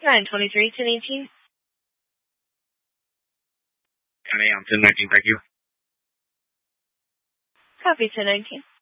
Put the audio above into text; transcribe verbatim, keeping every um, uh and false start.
nine twenty-three, ten eighteen. ten a m, ten nineteen, thank you. Copy, ten nineteen.